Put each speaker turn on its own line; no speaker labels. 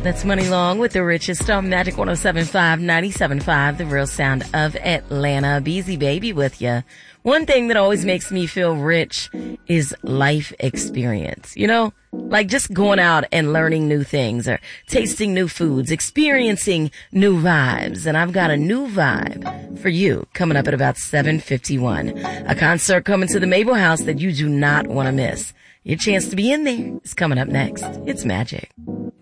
That's Money Long with the richest on Magic 107.5, 97.5, the real sound of Atlanta. Beezy Baby with you. One thing that always makes me feel rich is life experience. You know, like just going out and learning new things or tasting new foods, experiencing new vibes. And I've got a new vibe for you coming up at about 7:51. A concert coming to the Mabel House that you do not want to miss. Your chance to be in there is coming up next. It's Magic.